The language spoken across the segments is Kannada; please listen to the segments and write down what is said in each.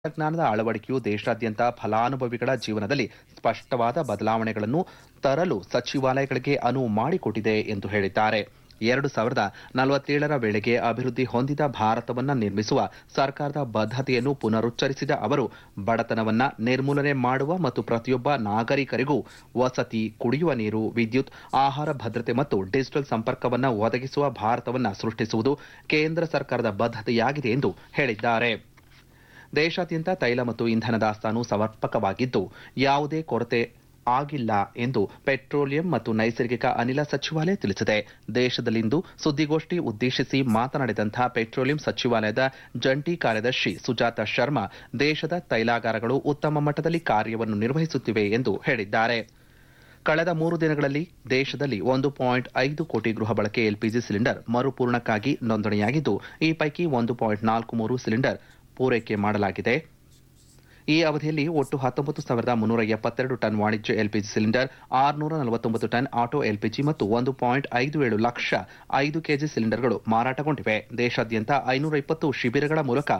ತಂತ್ರಜ್ಞಾನದ ಅಳವಡಿಕೆಯು ದೇಶಾದ್ಯಂತ ಫಲಾನುಭವಿಗಳ ಜೀವನದಲ್ಲಿ ಸ್ಪಷ್ಟವಾದ ಬದಲಾವಣೆಗಳನ್ನು ತರಲು ಸಚಿವಾಲಯಗಳಿಗೆ ಅನುವು ಮಾಡಿಕೊಟ್ಟಿದೆ ಎಂದು ಹೇಳಿದ್ದಾರೆ. 2047ರ ವೇಳೆಗೆ ಅಭಿವೃದ್ಧಿ ಹೊಂದಿದ ಭಾರತವನ್ನು ನಿರ್ಮಿಸುವ ಸರ್ಕಾರದ ಬದ್ಧತೆಯನ್ನು ಪುನರುಚ್ಚರಿಸಿದ ಅವರು, ಬಡತನವನ್ನು ನಿರ್ಮೂಲನೆ ಮಾಡುವ ಮತ್ತು ಪ್ರತಿಯೊಬ್ಬ ನಾಗರಿಕರಿಗೂ ವಸತಿ, ಕುಡಿಯುವ ನೀರು, ವಿದ್ಯುತ್, ಆಹಾರ ಭದ್ರತೆ ಮತ್ತು ಡಿಜಿಟಲ್ ಸಂಪರ್ಕವನ್ನು ಒದಗಿಸುವ ಭಾರತವನ್ನು ಸೃಷ್ಟಿಸುವುದು ಕೇಂದ್ರ ಸರ್ಕಾರದ ಬದ್ಧತೆಯಾಗಿದೆ ಎಂದು ಹೇಳಿದ್ದಾರೆ. ದೇಶಾದ್ಯಂತ ತೈಲ ಮತ್ತು ಇಂಧನ ದಾಸ್ತಾನು ಸಮರ್ಪಕವಾಗಿದ್ದು, ಯಾವುದೇ ಕೊರತೆ ಆಗಿಲ್ಲ ಎಂದು ಪೆಟ್ರೋಲಿಯಂ ಮತ್ತು ನೈಸರ್ಗಿಕ ಅನಿಲ ಸಚಿವಾಲಯ ತಿಳಿಸಿದೆ. ದೇಶದಲ್ಲಿಂದು ಸುದ್ದಿಗೋಷ್ಠಿ ಉದ್ದೇಶಿಸಿ ಮಾತನಾಡಿದಂತಹ ಪೆಟ್ರೋಲಿಯಂ ಸಚಿವಾಲಯದ ಜಂಟಿ ಕಾರ್ಯದರ್ಶಿ ಸುಜಾತ ಶರ್ಮಾ, ದೇಶದ ತೈಲಾಗಾರಗಳು ಉತ್ತಮ ಮಟ್ಟದಲ್ಲಿ ಕಾರ್ಯವನ್ನು ನಿರ್ವಹಿಸುತ್ತಿವೆ ಎಂದು ಹೇಳಿದ್ದಾರೆ. ಕಳೆದ 3 ದಿನಗಳಲ್ಲಿ ದೇಶದಲ್ಲಿ 1.5 ಕೋಟಿ ಗೃಹ ಬಳಕೆ ಎಲ್ಪಿಜಿ ಸಿಲಿಂಡರ್ ಮರುಪೂರಣಕ್ಕಾಗಿ ನೋಂದಣಿಯಾಗಿದ್ದು, ಈ ಪೈಕಿ 1.43 ಸಿಲಿಂಡರ್ ಪೂರೈಕೆ ಮಾಡಲಾಗಿದೆ. ಈ ಅವಧಿಯಲ್ಲಿ ಒಟ್ಟು 19,372 ಟನ್ ವಾಣಿಜ್ಯ LPG cylinder, 649 ton auto LPG ಮತ್ತು 1.57 ಲಕ್ಷ 5 ಕೆಜಿ ಸಿಲಿಂಡರ್ಗಳು ಮಾರಾಟಗೊಂಡಿವೆ. ದೇಶಾದ್ಯಂತ 520 ಶಿಬಿರಗಳ ಮೂಲಕ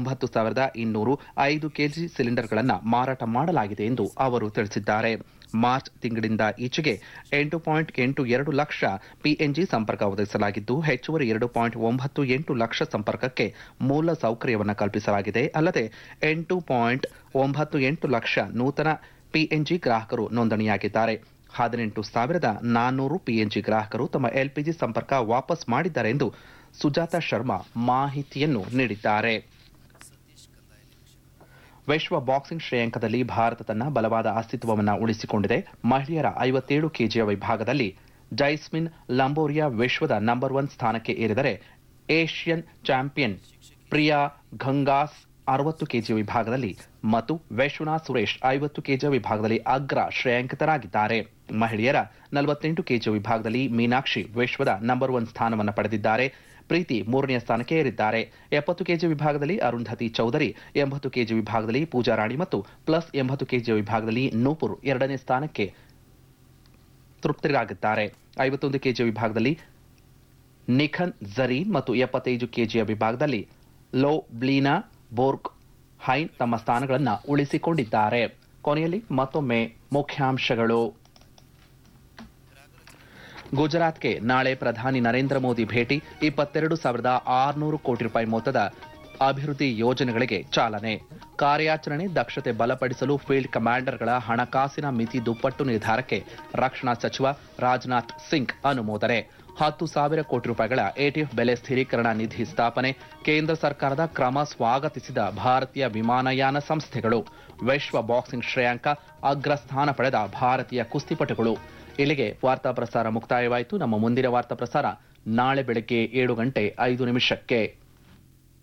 9,205 ಕೆಜಿ ಸಿಲಿಂಡರ್ಗಳನ್ನು ಮಾರಾಟ ಮಾಡಲಾಗಿದೆ ಎಂದು ಅವರು ತಿಳಿಸಿದ್ದಾರೆ. ಮಾರ್ಚ್ ತಿಂಗಳಿಂದ ಈಚೆಗೆ 8.82 ಲಕ್ಷ ಪಿಎನ್ಜಿ ಸಂಪರ್ಕ ಒದಗಿಸಲಾಗಿದ್ದು, ಹೆಚ್ಚುವರಿ 2.98 ಲಕ್ಷ ಸಂಪರ್ಕಕ್ಕೆ ಮೂಲ ಸೌಕರ್ಯವನ್ನು ಕಲ್ಪಿಸಲಾಗಿದೆ. ಅಲ್ಲದೆ 8.98 ಲಕ್ಷ ನೂತನ ಪಿಎನ್ಜಿ ಗ್ರಾಹಕರು ನೋಂದಣಿಯಾಗಿದ್ದಾರೆ. 18,400 ಪಿಎನ್ಜಿ ಗ್ರಾಹಕರು ತಮ್ಮ ಎಲ್ಪಿಜಿ ಸಂಪರ್ಕ ವಾಪಸ್ ಮಾಡಿದ್ದಾರೆ ಎಂದು ಸುಜಾತ ಶರ್ಮಾ ಮಾಹಿತಿಯನ್ನು ನೀಡಿದ್ದಾರೆ. ವಿಶ್ವ ಬಾಕ್ಸಿಂಗ್ ಶ್ರೇಯಾಂಕದಲ್ಲಿ ಭಾರತ ತನ್ನ ಬಲವಾದ ಅಸ್ತಿತ್ವವನ್ನು ಉಳಿಸಿಕೊಂಡಿದೆ. ಮಹಿಳೆಯರ 57 ಕೆಜಿಯ ವಿಭಾಗದಲ್ಲಿ ಜೈಸ್ಮಿನ್ ಲಂಬೋರಿಯಾ ವಿಶ್ವದ ನಂಬರ್ 1 ಸ್ಥಾನಕ್ಕೆ ಏರಿದರೆ, ಏಷ್ಯನ್ ಚಾಂಪಿಯನ್ ಪ್ರಿಯಾ ಘಂಗಾಸ್ 60 ಕೆಜಿ ವಿಭಾಗದಲ್ಲಿ ಮತ್ತು ವಿಶ್ವನಾಥ್ ಸುರೇಶ್ 50 ಕೆಜಿ ವಿಭಾಗದಲ್ಲಿ ಅಗ್ರ ಶ್ರೇಯಾಂಕಿತರಾಗಿದ್ದಾರೆ. ಮಹಿಳೆಯರ 48 ಕೆಜಿ ವಿಭಾಗದಲ್ಲಿ ಮೀನಾಕ್ಷಿ ವಿಶ್ವದ ನಂಬರ್ 1 ಸ್ಥಾನವನ್ನು ಪಡೆದಿದ್ದಾರೆ. ಪ್ರೀತಿ 3ನೇ ಸ್ಥಾನಕ್ಕೆ ಏರಿದ್ದಾರೆ. 70 ಕೆಜಿ ವಿಭಾಗದಲ್ಲಿ ಅರುಂಧತಿ ಚೌಧರಿ, 80 ಕೆಜಿ ವಿಭಾಗದಲ್ಲಿ ಪೂಜಾ ರಾಣಿ ಮತ್ತು ಪ್ಲಸ್ 80 ಕೆಜಿ ವಿಭಾಗದಲ್ಲಿ ನೂಪುರ್ 2ನೇ ಸ್ಥಾನಕ್ಕೆ ತೃಪ್ತರಾಗಿದ್ದಾರೆ. 51 ಕೆಜಿ ವಿಭಾಗದಲ್ಲಿ ನಿಖನ್ ಜರೀನ್ ಮತ್ತು 75 ಕೆಜಿಯ ವಿಭಾಗದಲ್ಲಿ ಲೋಬ್ಲಿನಾ ಬೋರ್ಗ್ ಹೈನ್ ತಮ್ಮ ಸ್ಥಾನಗಳನ್ನು ಉಳಿಸಿಕೊಂಡಿದ್ದಾರೆ. ಕೊನೆಯಲ್ಲಿ ಮತ್ತೊಮ್ಮೆ ಮುಖ್ಯಾಂಶಗಳು. ಗುಜರಾತ್ಗೆ ನಾಳೆ ಪ್ರಧಾನಿ ನರೇಂದ್ರ ಮೋದಿ ಭೇಟಿ, 22,600 ಕೋಟಿ ರೂಪಾಯಿ ಮೊತ್ತದ ಅಭಿವೃದ್ಧಿ ಯೋಜನೆಗಳಿಗೆ ಚಾಲನೆ. ಕಾರ್ಯಾಚರಣೆ ದಕ್ಷತೆ ಬಲಪಡಿಸಲು ಫೀಲ್ಡ್ ಕಮಾಂಡರ್ಗಳ ಹಣಕಾಸಿನ ಮಿತಿ ದುಪ್ಪಟ್ಟು ನಿರ್ಧಾರಕ್ಕೆ ರಕ್ಷಣಾ ಸಚಿವ ರಾಜನಾಥ್ ಸಿಂಗ್ ಅನುಮೋದನೆ. 10,000 ಕೋಟಿ ರೂಪಾಯಿಗಳ ಎಟಿಎಫ್ ಬೆಲೆ ಸ್ಥಿರೀಕರಣ ನಿಧಿ ಸ್ಥಾಪನೆ. ಕೇಂದ್ರ ಸರ್ಕಾರದ ಕ್ರಮ ಸ್ವಾಗತಿಸಿದ ಭಾರತೀಯ ವಿಮಾನಯಾನ ಸಂಸ್ಥೆಗಳು. ವಿಶ್ವ ಬಾಕ್ಸಿಂಗ್ ಶ್ರೇಯಾಂಕ ಅಗ್ರಸ್ಥಾನ ಪಡೆದ ಭಾರತೀಯ ಕುಸ್ತಿಪಟುಗಳು. ಇಲ್ಲಿಗೆ ವಾರ್ತಾ ಪ್ರಸಾರ ಮುಕ್ತಾಯವಾಯಿತು. ನಮ್ಮ ಮುಂದಿನ ವಾರ್ತಾ ಪ್ರಸಾರ ನಾಳೆ ಬೆಳಗ್ಗೆ 7:05 ನಿಮಿಷಕ್ಕೆ.